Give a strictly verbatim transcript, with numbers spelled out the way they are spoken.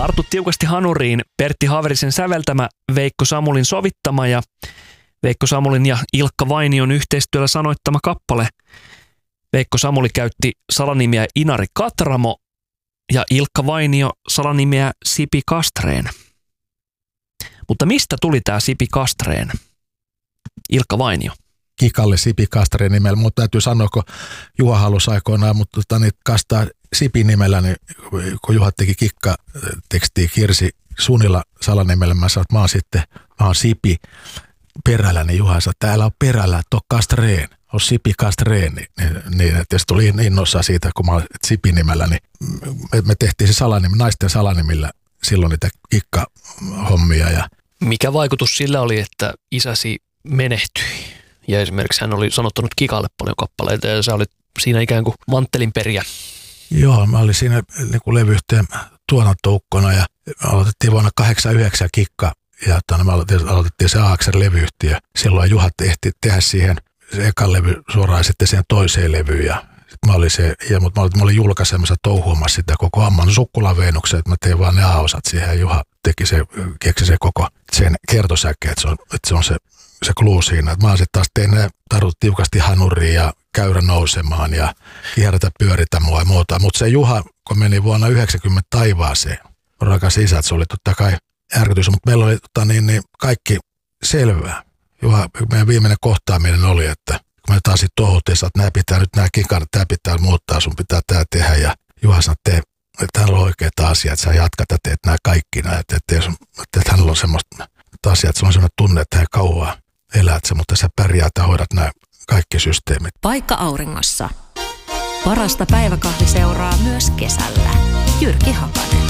Tartu tiukasti hanuriin, Pertti Haverisen säveltämä, Veikko Samulin sovittama ja Veikko Samulin ja Ilkka Vainion yhteistyöllä sanoittama kappale. Veikko Samuli käytti salanimiä Inari Katramo ja Ilkka Vainio salanimiä Sipi Kastreen. Mutta mistä tuli tämä Sipi Kastreen? Ilkka Vainio. Kikalle Sipi Kastreen nimellä, mutta täytyy sanoa, kun Juha halusi aikoinaan, mutta tota, niin kastaa Sipi nimellä, niin kun Juha teki kikkatekstiä Kirsi Sunila salanimellä, mä sanoin, että mä oon sitten, mä oon Sipi perällä, niin Juha sanoi, että täällä on perällä, että on Kastreen, on Sipi Kastreen, niin, niin, niin että se tuli innoissaan siitä, kun mä oon Sipi nimellä, niin me, me tehtiin se salanimi, naisten salanimillä silloin niitä kikkahommia. Ja mikä vaikutus sillä oli, että isäsi menehtyi? Ja esimerkiksi hän oli sanottanut Kikalle paljon kappaleita ja sä olit siinä ikään kuin manttelinperiä. Joo, mä olin siinä niin kuin levyyhtiön tuotantoukkona ja aloitettiin vuonna kahdeksankymmentäyhdeksän Kikka ja me aloitettiin, aloitettiin se A X R-levyyhtiö. Silloin Juha ehti tehdä siihen se ekan levy suoraan sitten siihen toiseen levyyn ja mä olin se, ja mutta mä olin, mä olin julkaisemassa touhuamassa sitä koko Amman Sukkulan Veenuksen, että mä tein vaan ne A-osat siihen ja Juha teki se, keksi se koko sen kertosäke, että se on, että se on se se kluu siinä, että mä sitten taas tein ne tarvitut tiukasti hanuriin ja käyrä nousemaan ja kierrätä pyöritä mua ja muuta. Mutta se Juha, kun meni vuonna yhdeksänkymmentä taivaaseen, rakas isä, että se oli totta kai järkytys, mutta meillä oli tota, niin, niin, kaikki selvää. Juha, meidän viimeinen kohtaaminen oli, että kun me taas sitten tohuttiin, että nämä pitää nyt nämä kikarat, tämä pitää muuttaa, sun pitää tämä tehdä ja Juha sanoi, että täällä on oikeita asiaa, että sä jatkat ja teet nämä kaikki näin, että, että, että, että hänellä on semmoista asiaa, että se on semmoinen tunne, että hän kauaa elät sä, mutta sä pärjäät ja hoidat nämä kaikki systeemit. Paikka auringossa. Parasta päiväkahviseuraa myös kesällä. Jyrki Hakanen.